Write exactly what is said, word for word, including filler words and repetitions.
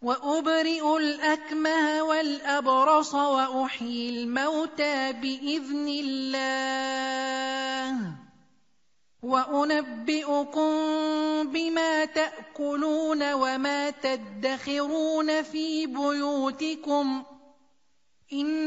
وأبرئ الأكمه والأبرص وأحيي الموتى بإذن الله وأنبئكم بما تأكلون وما تدخرون في بيوتكم إن